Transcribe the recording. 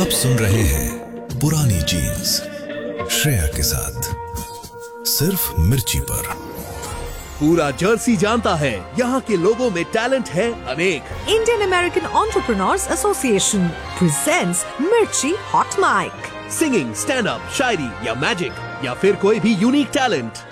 आप सुन रहे हैं पुरानी जीन्स श्रेया के साथ सिर्फ मिर्ची पर। पूरा जर्सी जानता है यहाँ के लोगों में टैलेंट है अनेक। Indian American Entrepreneurs Association presents Mirchi Hot Mic. Singing, stand up, शायरी या मैजिक या फिर कोई भी यूनिक टैलेंट,